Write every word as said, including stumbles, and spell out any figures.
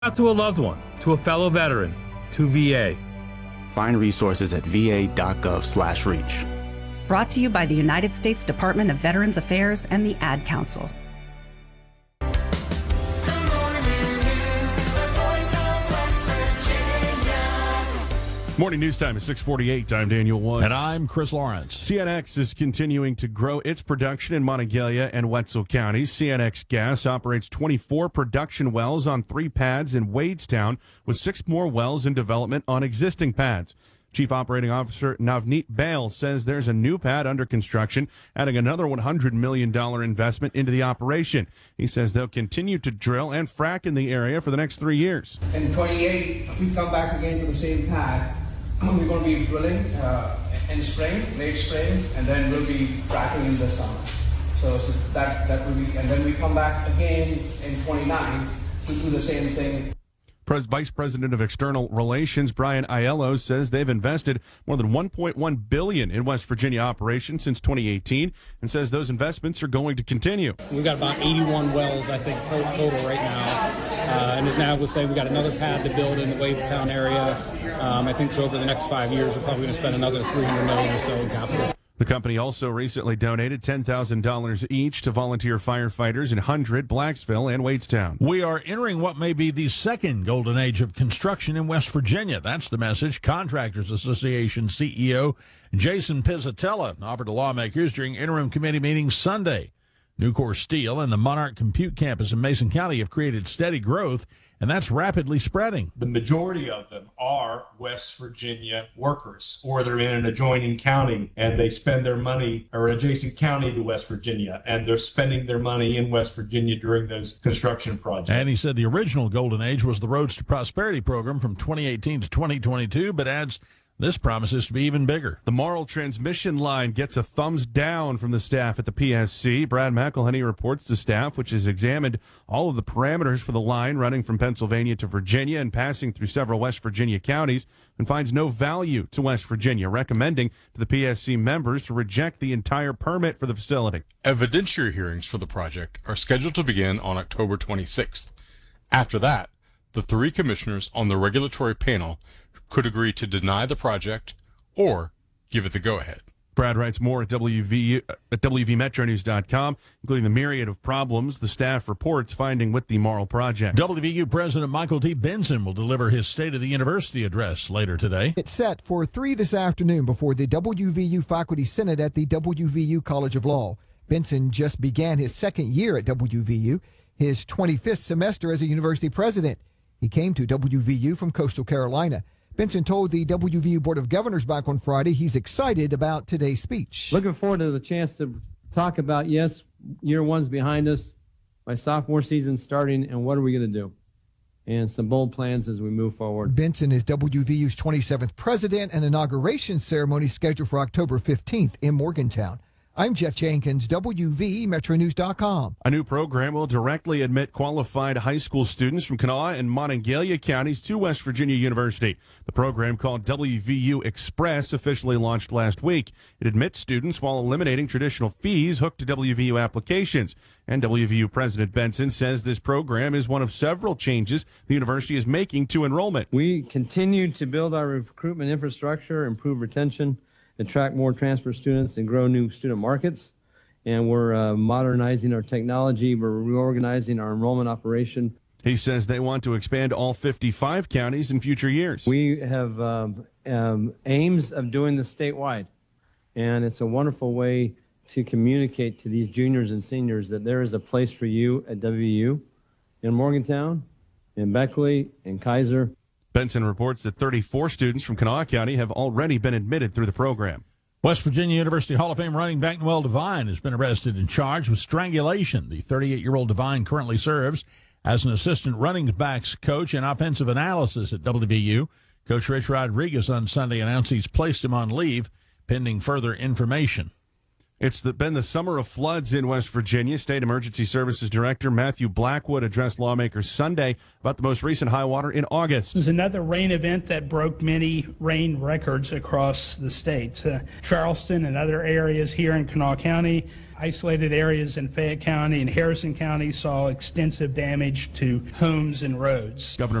Out to a loved one, to a fellow veteran, to V A. Find resources at va.gov slash reach. Brought to you by the United States Department of Veterans Affairs and the Ad Council. Morning news time is six forty-eight. I'm Daniel Woods. And I'm Chris Lawrence. C N X is continuing to grow its production in Monongalia and Wetzel counties. C N X Gas operates twenty-four production wells on three pads in Wadestown, with six more wells in development on existing pads. Chief Operating Officer Navneet Bail says there's a new pad under construction, adding another one hundred million dollars investment into the operation. He says they'll continue to drill and frack in the area for the next three years. In twenty-eight, if we come back again to the same pad, we're going to be drilling uh, in spring, late spring, and then we'll be fracking in the summer. So, so that that will be, and then we come back again in twenty-nine to do the same thing. Pres- Vice President of External Relations Brian Aiello says they've invested more than one point one billion dollars in West Virginia operations since twenty eighteen, and says those investments are going to continue. We've got about eighty-one wells, I think, total right now. Uh, and as Nav was saying, we've got another pad to build in the Wadestown area. Um, I think so over the next five years, we're probably going to spend another three hundred million dollars or so in capital. The company also recently donated ten thousand dollars each to volunteer firefighters in Hundred, Blacksville, and Wadestown. We are entering what may be the second golden age of construction in West Virginia. That's the message Contractors Association C E O Jason Pizzatella offered to lawmakers during interim committee meetings Sunday. Nucor Steel and the Monarch Compute campus in Mason County have created steady growth, and that's rapidly spreading. The majority of them are West Virginia workers, or they're in an adjoining county and they spend their money, or adjacent county to West Virginia, and they're spending their money in West Virginia during those construction projects. And he said the original golden age was the Roads to Prosperity program from twenty eighteen to twenty twenty-two, but adds this promises to be even bigger. The Marl transmission line gets a thumbs down from the staff at the P S C. Brad McElhenney reports the staff, which has examined all of the parameters for the line running from Pennsylvania to Virginia and passing through several West Virginia counties, and finds no value to West Virginia, recommending to the P S C members to reject the entire permit for the facility. Evidentiary hearings for the project are scheduled to begin on October twenty-sixth. After that, the three commissioners on the regulatory panel could agree to deny the project or give it the go-ahead. Brad writes more at W V U, at W V Metro News dot com, including the myriad of problems the staff reports finding with the Marl project. W V U President Michael T. Benson will deliver his State of the University address later today. It's set for three this afternoon before the W V U Faculty Senate at the W V U College of Law. Benson just began his second year at W V U, his twenty-fifth semester as a university president. He came to W V U from Coastal Carolina. Benson told the W V U Board of Governors back on Friday he's excited about today's speech. Looking forward to the chance to talk about, yes, year one's behind us, my sophomore season starting, and what are we going to do? And some bold plans as we move forward. Benson is W V U's twenty-seventh president, and inauguration ceremony scheduled for October fifteenth in Morgantown. I'm Jeff Jenkins, W V Metro News dot com. A new program will directly admit qualified high school students from Kanawha and Monongalia counties to West Virginia University. The program, called W V U Express, officially launched last week. It admits students while eliminating traditional fees hooked to W V U applications. And W V U President Benson says this program is one of several changes the university is making to enrollment. We continue to build our recruitment infrastructure, improve retention, attract more transfer students, and grow new student markets. And we're uh, modernizing our technology. We're reorganizing our enrollment operation. He says they want to expand all fifty-five counties in future years. We have um, um, aims of doing this statewide. And it's a wonderful way to communicate to these juniors and seniors that there is a place for you at W V U, in Morgantown, in Beckley, in Kaiser. Benson reports that thirty-four students from Kanawha County have already been admitted through the program. West Virginia University Hall of Fame running back Noel Devine has been arrested and charged with strangulation. The thirty-eight-year-old Devine currently serves as an assistant running backs coach and offensive analysis at W V U. Coach Rich Rodriguez on Sunday announced he's placed him on leave pending further information. It's the, been the summer of floods in West Virginia. State Emergency Services Director Matthew Blackwood addressed lawmakers Sunday about the most recent high water in August. It was another rain event that broke many rain records across the state. Uh, Charleston and other areas here in Kanawha County, isolated areas in Fayette County and Harrison County saw extensive damage to homes and roads. Governor